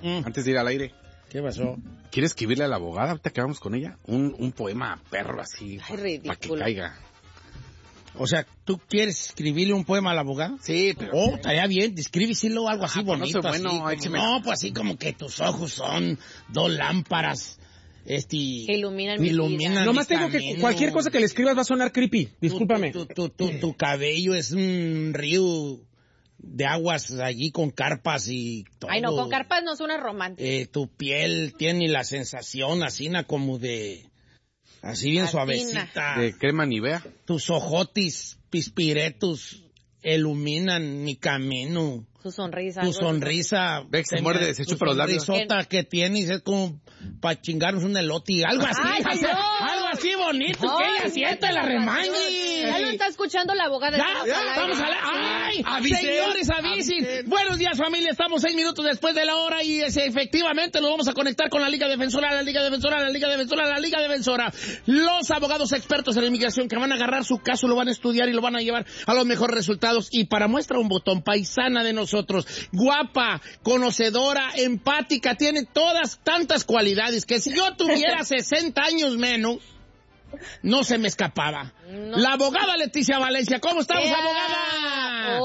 antes de ir al aire. ¿Qué pasó? ¿Quieres escribirle a la abogada ahorita que vamos con ella? Un poema perro así, para que caiga. O sea, ¿tú quieres escribirle un poema a la abogada? Sí, pero... Oh, estaría bien, escríbeselo algo así bonito. No sé, bueno, así, pues así como que tus ojos son dos lámparas, que iluminan mi vida. Nomás tengo que cualquier cosa que le escribas va a sonar creepy, discúlpame. Tu cabello es un río de aguas allí con carpas y todo. Ay, no, con carpas no suena romántico. Tu piel tiene la sensación así como de... Así bien suavecita. De crema Nivea. Tus ojotis pispiretos iluminan mi camino. Su sonrisa. Tu sonrisa. Ve que se muerde, se chupa los labios. Tu sonrisota que tienes es como para chingarnos un elote. Algo así. Ay, algo así bonito. No, que ella sienta la remañe. Ya lo está escuchando la abogada. Ya, vamos a la... ¡Ay! Avisen, Señores, avisen. Buenos días, familia. Estamos 6 minutos después de la hora y efectivamente nos vamos a conectar con la Liga Defensora, la Liga Defensora, la Liga Defensora, la Liga Defensora. Los abogados expertos en la inmigración que van a agarrar su caso, lo van a estudiar y lo van a llevar a los mejores resultados. Y para muestra un botón, paisana de nosotros, guapa, conocedora, empática, tiene todas tantas cualidades que si yo tuviera 60 años menos, no se me escapaba. No. La abogada Leticia Valencia. ¿Cómo estamos, abogada?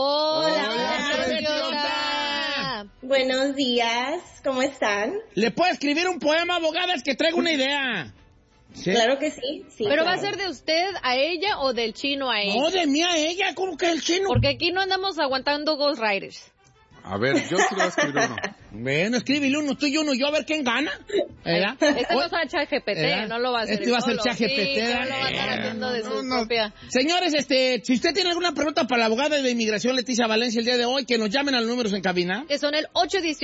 Hola. Buenos días. ¿Cómo están? ¿Le puedo escribir un poema, abogada? Es que traigo una idea. ¿Sí? Claro que sí. ¿Pero claro. va a ser de usted a ella o del chino a ella? No, de mí a ella. ¿Cómo que el chino? Porque aquí no andamos aguantando Ghost Riders. A ver, yo sí voy a escribir uno. Bueno, escríbele uno, tú y uno, yo a ver quién gana. ¿Verdad? Este no es ChatGPT, no lo va a hacer. Este va a ser ChatGPT. Sí, no lo va a estar haciendo de su propia. Señores, si usted tiene alguna pregunta para la abogada de inmigración Leticia Valencia el día de hoy, que nos llamen a los números en cabina. Que son el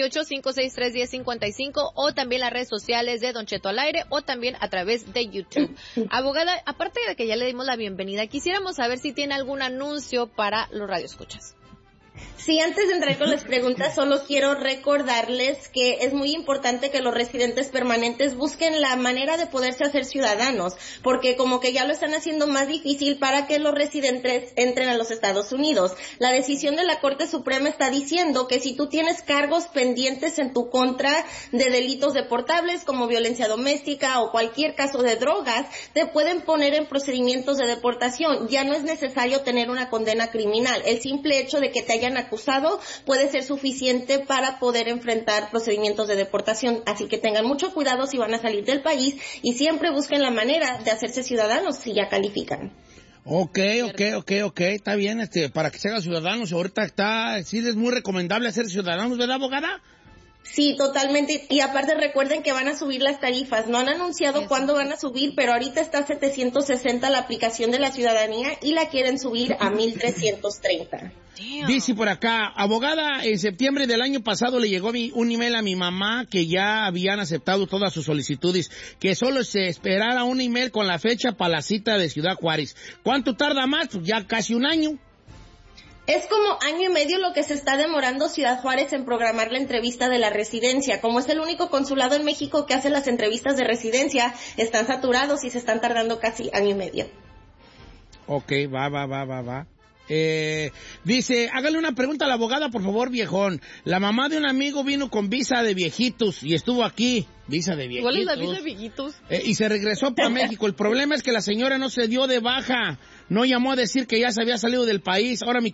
818-563-1055 o también las redes sociales de Don Cheto al Aire o también a través de YouTube. Abogada, aparte de que ya le dimos la bienvenida, quisiéramos saber si tiene algún anuncio para los radioescuchas. Sí, antes de entrar con las preguntas, solo quiero recordarles que es muy importante que los residentes permanentes busquen la manera de poderse hacer ciudadanos, porque como que ya lo están haciendo más difícil para que los residentes entren a los Estados Unidos. La decisión de la Corte Suprema está diciendo que si tú tienes cargos pendientes en tu contra de delitos deportables como violencia doméstica o cualquier caso de drogas, te pueden poner en procedimientos de deportación. Ya no es necesario tener una condena criminal. El simple hecho de que te hayan acusado puede ser suficiente para poder enfrentar procedimientos de deportación, así que tengan mucho cuidado si van a salir del país y siempre busquen la manera de hacerse ciudadanos si ya califican. Ok, está bien, para que se hagan ciudadanos, ahorita sí es muy recomendable hacer ciudadanos, ¿verdad, abogada? Sí, totalmente. Y aparte recuerden que van a subir las tarifas. No han anunciado cuándo van a subir, pero ahorita está a 760 la aplicación de la ciudadanía y la quieren subir a 1,330. Dice por acá, abogada, en septiembre del año pasado le llegó un email a mi mamá que ya habían aceptado todas sus solicitudes, que solo se esperara un email con la fecha para la cita de Ciudad Juárez. ¿Cuánto tarda más? Pues ya casi un año. Es como año y medio lo que se está demorando Ciudad Juárez en programar la entrevista de la residencia. Como es el único consulado en México que hace las entrevistas de residencia, están saturados y se están tardando casi año y medio. Ok, va. Dice, hágale una pregunta a la abogada, por favor, viejón. La mamá de un amigo vino con visa de viejitos y estuvo aquí. Visa de viejitos. ¿Cuál es la visa de viejitos? Y se regresó para México. El problema es que la señora no se dio de baja. No llamó a decir que ya se había salido del país. Ahora mi